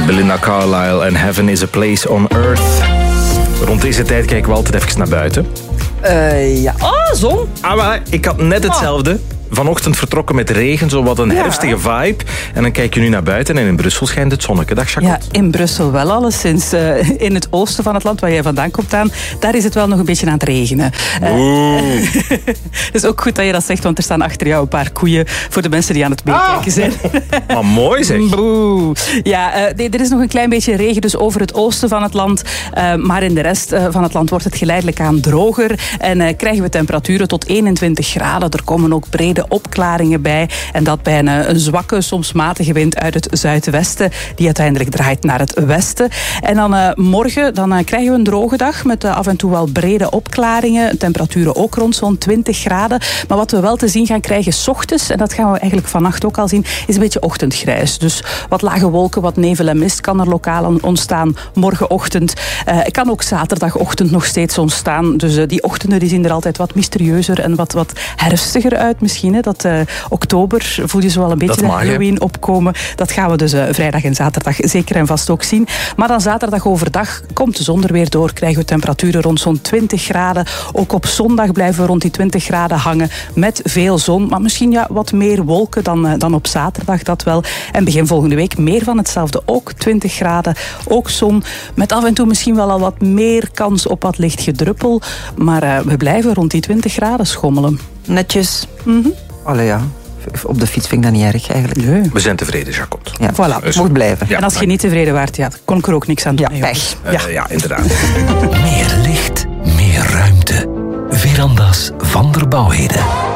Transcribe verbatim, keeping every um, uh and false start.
Belinda Carlisle en Heaven is a Place on Earth. Rond deze tijd kijken we altijd even naar buiten. Uh, ja. Oh, zon. Ah, maar ik had net hetzelfde. Vanochtend vertrokken met regen, zo wat een ja. herfstige vibe. En dan kijk je nu naar buiten en in Brussel schijnt het zonnetje. Dag, Jacot. Ja, in Brussel wel alleszins. Uh, in het oosten van het land, waar jij vandaan komt aan, daar is het wel nog een beetje aan het regenen. Oeh. Uh, het is ook goed dat je dat zegt, want er staan achter jou een paar koeien voor de mensen die aan het meekijken ah. zijn. Maar mooi zeg. Boe. Ja, uh, nee, er is nog een klein beetje regen dus over het oosten van het land. Uh, maar in de rest uh, van het land wordt het geleidelijk aan droger. En uh, krijgen we temperaturen tot eenentwintig graden. Er komen ook brede opklaringen bij. En dat bij een, een zwakke, soms matige wind uit het zuidwesten, die uiteindelijk draait naar het westen. En dan uh, morgen dan, uh, krijgen we een droge dag met uh, af en toe wel brede opklaringen. Temperaturen ook rond zo'n twintig graden. Maar wat we wel te zien gaan krijgen 's ochtends, en dat gaan we eigenlijk vannacht ook al zien, is een beetje ochtendgrijs. Dus wat lage wolken, wat nevel en mist kan er lokaal ontstaan morgenochtend. Uh, kan ook zaterdagochtend nog steeds ontstaan. Dus uh, die ochtenden die zien er altijd wat mysterieuzer en wat, wat herfstiger uit misschien. Hè. Dat uh, oktober voel je zo wel een beetje de Halloween opkomen. Dat gaan we dus uh, vrijdag en zaterdag zeker en vast ook zien. Maar dan zaterdag overdag komt de zon er weer door. Krijgen we temperaturen rond zo'n twintig graden. Ook op zondag blijven we rond die twintig graden hangen. Met veel zon. Maar misschien ja, wat meer wolken dan, uh, dan op zaterdag. Dat wel. En begin volgende week meer van hetzelfde. Ook twintig graden. Ook zon. Met af en toe misschien wel al wat meer kans op wat licht gedruppel. Maar uh, we blijven rond die twintig graden schommelen. Netjes. Mm-hmm. Allee ja. Op de fiets vind ik dat niet erg eigenlijk. Nee. We zijn tevreden, Jacot. Ja, voilà, het moet blijven. Ja, en als je niet tevreden waart, ja, kon ik er ook niks aan doen. Ja, pech. Uh, ja. ja, inderdaad. Meer licht, meer ruimte. Veranda's van der Bouwheden.